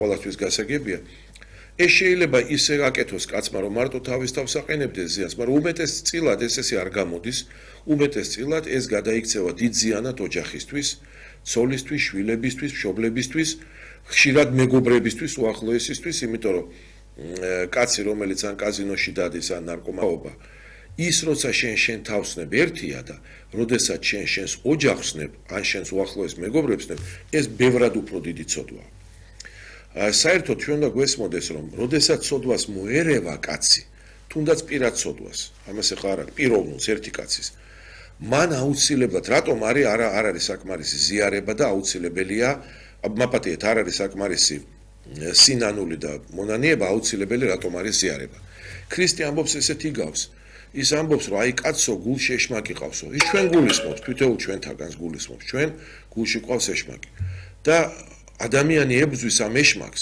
ყველასთვის გასაგებია. ეს შეიძლება ისე აკეთოს კაცმა, რომ მარტო თავის თავს აყენებდეს ზიანს, მაგრამ უმეტესწილად ესე არ გამოდის. უმეტესწილად ეს გადაიქცევა დიდ ზიანად ოჯახისთვის, ცოლისთვის, შვილებისთვის, მშობლებისთვის, ხშირად მეგობრებისთვის, უახლოესისთვის, იმიტომ რომ კაცი, რომელიც ან კაზინოში დადის, ან ნარკომანობა, ის როცა შენ თავსნებ ერთია და როდესაც შენს ოჯახს ნებ, ან შენს უახლოეს მეგობრებს ნებ, ეს ბევრად უფრო დიდი ცოდვაა. საერთოდ ჩვენ უნდა გვესმოდეს, რომ როდესაც ცოდვას მოერევა კაცი, თუნდაც პირად ცოდვას, ამას ახლა არ არის პიროვნულს ერთი კაცის, მან აუცილებლად, რატომ არ არის საკმარისი ზიარება და აუცილებელია, მაპატიეთ, არ არის საკმარისი სინანული და მონანიება, აუცილებელი რატომ არის ზიარება. ქრისტე ამბობს ესეთი გავს. ის ამბობს, რომ აი კაცო გულში ეშმაკი ყავსო. ის ჩვენ გულისხმობს, თვითონ ჩვენთაგანს გულისხმობს, ჩვენ გულში ყავს ეშმაკი. და ადამიანი ებრძვის ამ ეშმაკს